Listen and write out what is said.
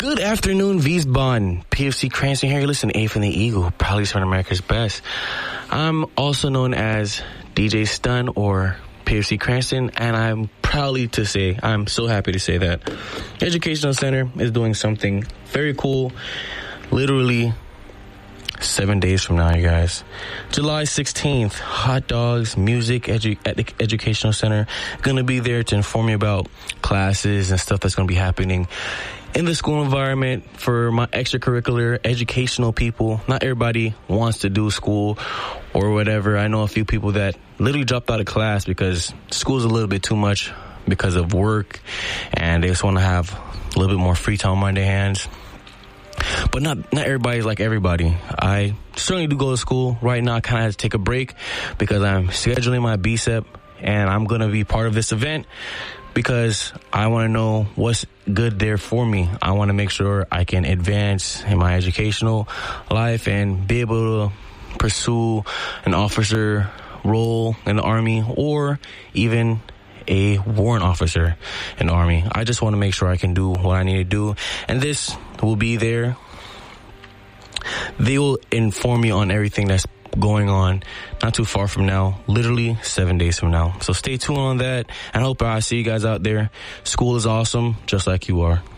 Good afternoon, Wiesbaden. PFC Cranston here. Listen to A from the Eagle, proudly serving America's best. I'm also known as DJ Stun or PFC Cranston, and I'm so happy to say that Educational Center is doing something very cool. Literally 7 days from now, you guys. July 16th, hot dogs, music at the Educational Center. Gonna be there to inform you about classes and stuff that's gonna be happening in the school environment for my extracurricular educational people. Not everybody wants to do school or whatever. I know a few people that literally dropped out of class because school's a little bit too much because of work, and they just want to have a little bit more free time on their hands. But not everybody's like everybody. I certainly do go to school. Right now, I kind of have to take a break because I'm scheduling my BCEP, and I'm going to be part of this event because I want to know what's good there for me. I want to make sure I can advance in my educational life and be able to pursue an officer role in the Army or even a warrant officer in the Army. I just want to make sure I can do what I need to do. And this will be there. They will inform you on everything that's going on not too far from now, literally 7 days from now. So stay tuned on that, and I hope I see you guys out there. School is awesome, just like you are.